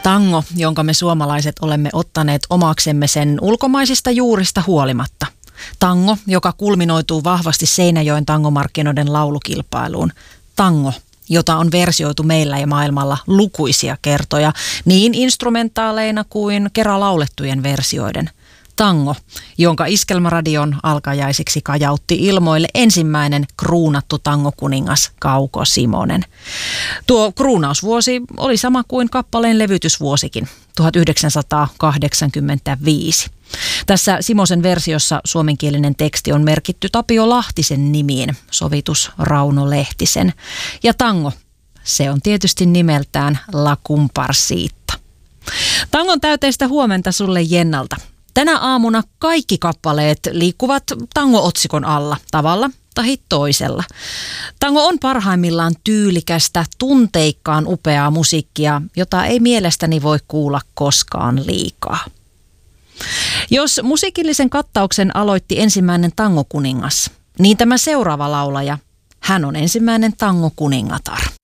Tango, jonka me suomalaiset olemme ottaneet omaksemme sen ulkomaisista juurista huolimatta. Tango, joka kulminoituu vahvasti Seinäjoen tangomarkkinoiden laulukilpailuun. Tango, jota on versioitu meillä ja maailmalla lukuisia kertoja, niin instrumentaaleina kuin kerralaulettujen versioiden. Tango, jonka Iskelmäradion alkajaisiksi kajautti ilmoille ensimmäinen kruunattu tangokuningas Kauko Simonen. Tuo kruunausvuosi oli sama kuin kappaleen levytysvuosikin, 1985. Tässä Simosen versiossa suomenkielinen teksti on merkitty Tapio Lahtisen nimiin, sovitus Rauno Lehtisen. Ja tango, se on tietysti nimeltään La Comparsita. Tangon täyteistä huomenta sulle Jennalta. Tänä aamuna kaikki kappaleet liikkuvat tango-otsikon alla tavalla tai toisella. Tango on parhaimmillaan tyylikästä, tunteikkaan upeaa musiikkia, jota ei mielestäni voi kuulla koskaan liikaa. Jos musiikillisen kattauksen aloitti ensimmäinen tangokuningas, niin tämä seuraava laulaja, hän on ensimmäinen tangokuningatar.